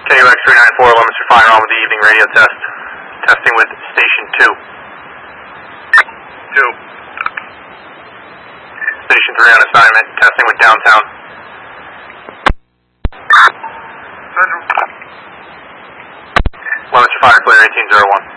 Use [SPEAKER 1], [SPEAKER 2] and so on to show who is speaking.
[SPEAKER 1] KUX 394, limits are fire on with the evening radio test. Testing with Station 2. 2. Station 3 on assignment, testing with downtown. Limits are fire, clear 1801.